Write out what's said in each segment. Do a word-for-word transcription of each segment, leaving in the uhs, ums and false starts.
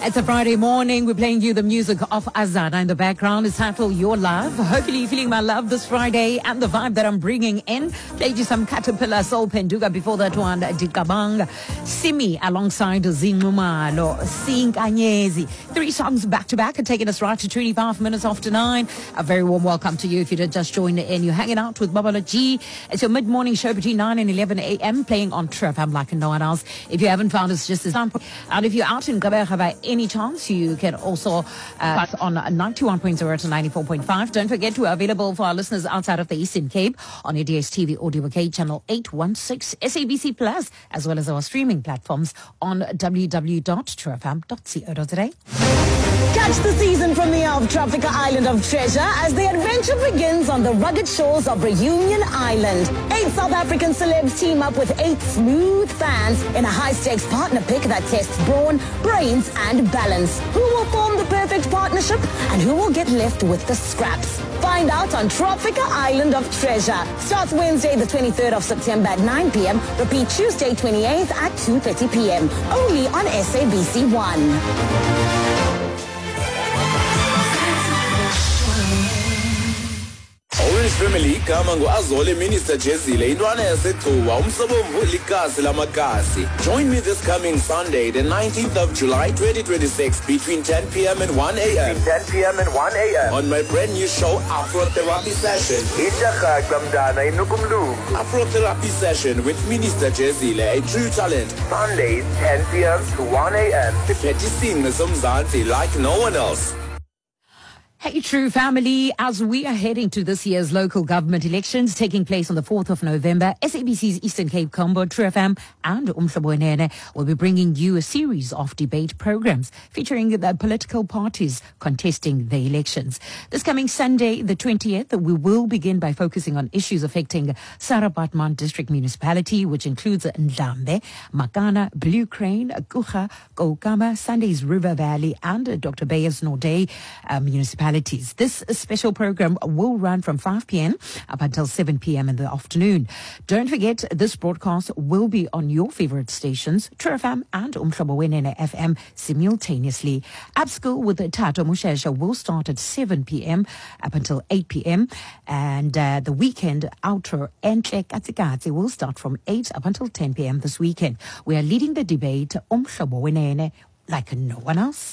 It's a Friday morning. We're playing you the music of Azana in the background. It's titled Your Love. Hopefully you're feeling my love this Friday and the vibe that I'm bringing in. Played you some Caterpillar, Soul Penduga. Before that one, Dikabang, Simi alongside Zinumalo, Sinkanyezi. Three songs back to back and taking us right to twenty-five minutes after nine. A very warm welcome to you if you did just join in. You're hanging out with Babala G. It's your mid-morning show between nine and eleven a.m. playing on True F M like no one else. If you haven't found us, just as time. And if you're out in Gabera by any chance, you can also uh, on ninety-one point zero to ninety-four point five. Don't forget, we're available for our listeners outside of the Eastern Cape on your D S T V Audio Bouquet channel eight one six, S A B C Plus, as well as our streaming platforms on w w w dot true f m dot co dot za. Catch the season premiere of Tropica Island of Treasure as the adventure begins on the rugged shores of Reunion Island. Eight South African celebs team up with eight smooth fans in a high-stakes partner pick that tests brawn, brains, and balance. Who will form the perfect partnership and who will get left with the scraps? Find out on Tropica Island of Treasure. Starts Wednesday the twenty-third of September at nine p.m. Repeat Tuesday twenty-eighth at two thirty p.m. Only on S A B C one. Orange Family igama ngu-Azole Minister Jezile intwana yasethuba umsobomvu likasi lamakasi. Join me this coming Sunday the nineteenth of July twenty twenty-six between ten p.m. and one a.m. ten p.m. and one a.m. on my brand new show Afro Therapy Session. Afro Therapy Session with Minister Jezile, a true talent. Sundays ten p.m. to one a.m. The Petty Singers Mzansi like no one else. Hey, True Family, as we are heading to this year's local government elections taking place on the fourth of November, S A B C's Eastern Cape Combo, True F M and Umhlobo Wenene will be bringing you a series of debate programs featuring the political parties contesting the elections. This coming Sunday, the twentieth, we will begin by focusing on issues affecting Sarah Baartman District Municipality, which includes Ndlambe, Makana, Blue Crane, Gucha, Kokama, Sunday's River Valley and Doctor Beyers Nordey uh, Municipality. This special program will run from five p.m. up until seven p.m. in the afternoon. Don't forget, this broadcast will be on your favorite stations, True F M and Umhlobo Wenene F M, simultaneously. App School with Tato Mushesha will start at seven p.m. up until eight p.m. And uh, the weekend outro Entle Katsikatsi will start from eight up until ten p.m. this weekend. We are leading the debate, Umhlobo Wenene, like no one else.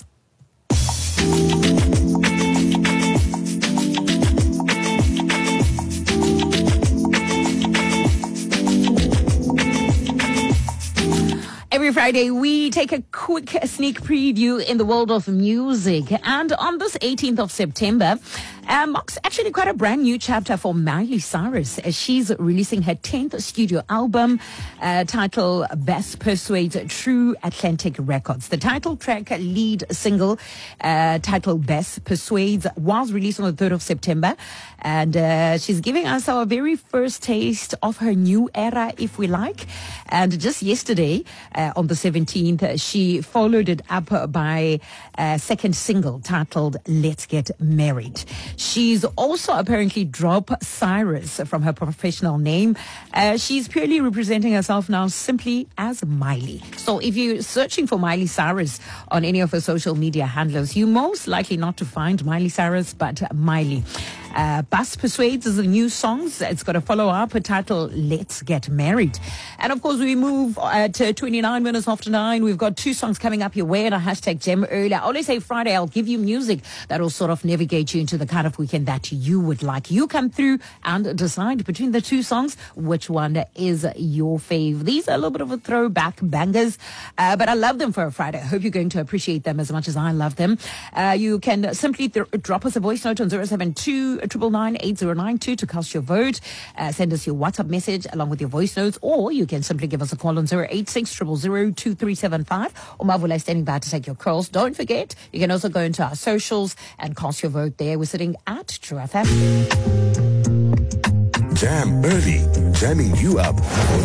Every Friday, we take a quick sneak preview in the world of music. And on this eighteenth of September, uh, marks actually quite a brand new chapter for Miley Cyrus, as she's releasing her tenth studio album, uh, titled Bass Persuades, True Atlantic Records. The title track lead single, uh, titled Bass Persuades, was released on the third of September. And uh, she's giving us our very first taste of her new era, if we like. And just yesterday, uh, on the seventeenth, she followed it up by a second single titled Let's Get Married. She's also apparently dropped Cyrus from her professional name. Uh, she's purely representing herself now simply as Miley. So if you're searching for Miley Cyrus on any of her social media handlers, you're most likely not to find Miley Cyrus, but Miley. Uh, Bass Persuades is a new song. It's got a follow-up titled Let's Get Married. And of course, we move at uh, twenty-nine minutes after nine. We've got two songs coming up your way and a hashtag gem earlier. I always say Friday, I'll give you music that will sort of navigate you into the kind of weekend that you would like. You come through and decide between the two songs which one is your fave. These are a little bit of a throwback bangers, uh, but I love them for a Friday. I hope you're going to appreciate them as much as I love them. Uh, you can simply th- drop us a voice note on zero seven two nine nine eight zero nine two to cast your vote. Uh, send us your WhatsApp message along with your voice notes, or you can simply give us a call on zero eight six zero zero zero two three seven five. Or Mavula is standing by to take your calls. Don't forget, you can also go into our socials and cast your vote there. We're sitting at True F M. Jam early, jamming you up on